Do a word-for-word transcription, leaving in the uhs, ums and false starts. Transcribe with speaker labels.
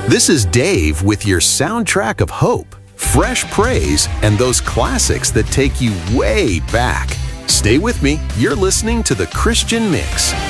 Speaker 1: This is Dave with your soundtrack of hope, fresh praise, and those classics that take you way back. Stay with me. You're listening to The Christian Mix.